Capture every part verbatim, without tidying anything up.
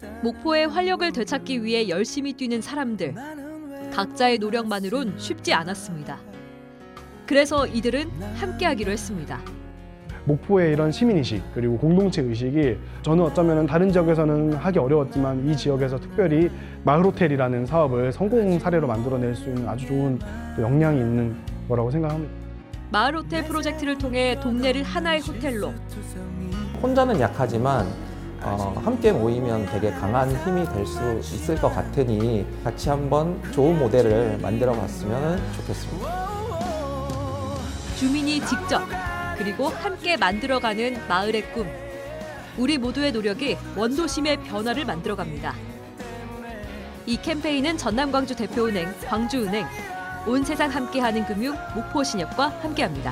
목포의 활력을 되찾기 위해 열심히 뛰는 사람들. 각자의 노력만으론 쉽지 않았습니다. 그래서 이들은 함께하기로 했습니다. 목포의 이런 시민의식 그리고 공동체 의식이 저는 어쩌면 다른 지역에서는 하기 어려웠지만 이 지역에서 특별히 마을호텔이라는 사업을 성공 사례로 만들어낼 수 있는 아주 좋은 역량이 있는 거라고 생각합니다. 마을호텔 프로젝트를 통해 동네를 하나의 호텔로. 혼자는 약하지만 어, 함께 모이면 되게 강한 힘이 될 수 있을 것 같으니 같이 한번 좋은 모델을 만들어 봤으면 좋겠습니다. 주민이 직접 그리고 함께 만들어가는 마을의 꿈. 우리 모두의 노력이 원도심의 변화를 만들어갑니다. 이 캠페인은 전남광주 대표은행, 광주은행, 온 세상 함께하는 금융, 목포신협과 함께합니다.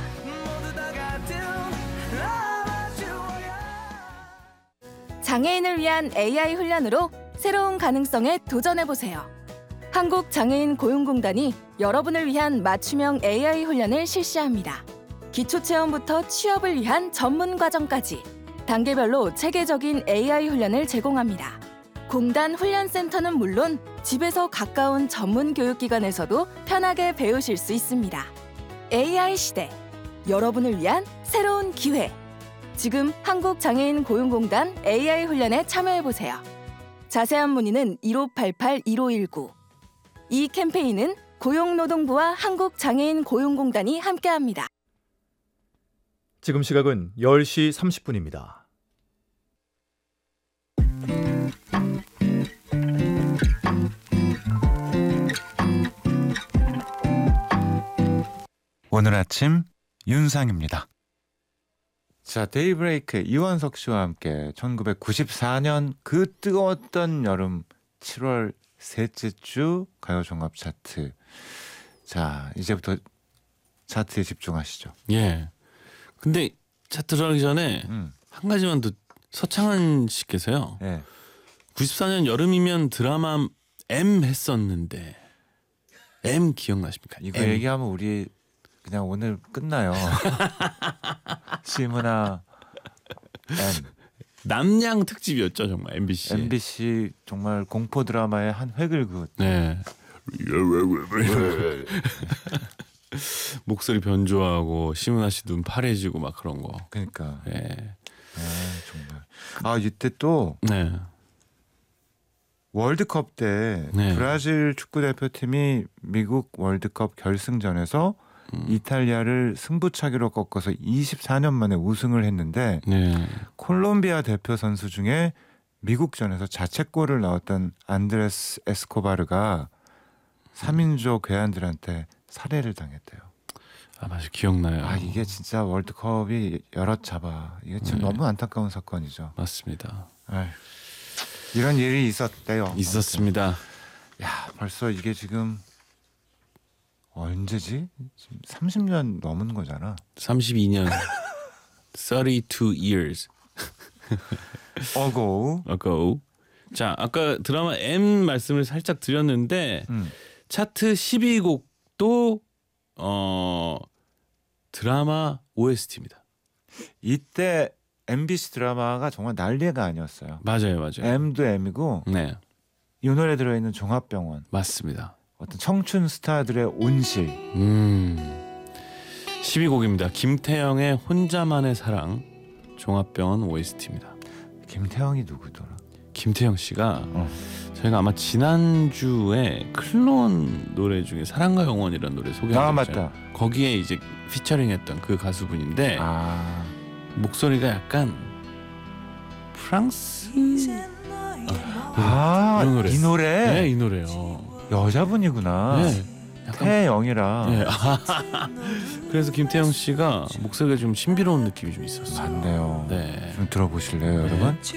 장애인을 위한 에이아이 훈련으로 새로운 가능성에 도전해보세요. 한국장애인 고용공단이 여러분을 위한 맞춤형 에이아이 훈련을 실시합니다. 기초체험부터 취업을 위한 전문 과정까지 단계별로 체계적인 에이아이 훈련을 제공합니다. 공단 훈련센터는 물론 집에서 가까운 전문 교육기관에서도 편하게 배우실 수 있습니다. 에이아이 시대, 여러분을 위한 새로운 기회. 지금 한국장애인 고용공단 에이아이 훈련에 참여해보세요. 자세한 문의는 일오팔팔 일오일구. 이 캠페인은 고용노동부와 한국장애인 고용공단이 함께합니다. 지금 시각은 열 시 삼십 분입니다. 오늘 아침 윤상입니다. 자, 데이브레이크 이원석 씨와 함께 천구백구십사 년 그 뜨거웠던 여름 칠월 셋째 주 가요 종합 차트. 자, 이제부터 차트에 집중하시죠. 예. 근데 차트 들어가기 전에 음. 한 가지만 더. 서창한 씨께서요. 네. 구십사 년 여름이면 드라마 M 했었는데 M 기억나십니까? 이거 M. 얘기하면 우리 그냥 오늘 끝나요. 시문화 M. 남양 특집이었죠 정말 엠비씨. 엠비씨 정말 공포 드라마의 한 획을 그었. 네. 목소리 변조하고 심은하 씨 눈 파래지고 막 그런 거. 그러니까. 네. 아, 정말. 아, 이때 또 네. 월드컵 때 네. 브라질 축구 대표팀이 미국 월드컵 결승전에서 음. 이탈리아를 승부차기로 꺾어서 이십사 년 만에 우승을 했는데 네. 콜롬비아 대표 선수 중에 미국전에서 자책골을 넣었던 안드레스 에스코바르가 삼인조 괴한들한테 살해를 당했대요. 아, 맞아, 기억나요. 아, 이게 진짜 월드컵이 여럿잡아. 이게 참 네. 너무 안타까운 사건이죠. 맞습니다. 아휴, 이런 일이 있었대요. 있었습니다. 야, 벌써 이게 지금 언제지? 지금 삼십 년 넘은 거잖아. 삼십이 년. thirty-two years ago. ago. 자, 아까 드라마 M 말씀을 살짝 드렸는데 음. 차트 십이 곡도 어 드라마 오에스티입니다. 이때 엠비씨 드라마가 정말 난리가 아니었어요. 맞아요, 맞아요. M도 M이고 네, 이 노래 들어있는 종합병원, 맞습니다. 어떤 청춘 스타들의 온실. 음, 십이 곡입니다. 김태형의 혼자만의 사랑, 종합병원 오에스티입니다. 김태형이 누구더라? 김태형 씨가 어. 저희가 아마 지난주에 클론 노래 중에 사랑과 영원이라는 노래 소개했잖아요. 아, 맞다. 거기에 이제 피처링했던 그 가수분인데 아, 목소리가 약간 프랑스 아, 이 노래. 이 노래. 네, 이 노래요. 여자분이구나. 네, 약간 태영이라. 네. 그래서 김태형 씨가 목소리가 좀 신비로운 느낌이 좀 있었어요. 맞네요. 네. 좀 들어보실래요, 네. 여러분?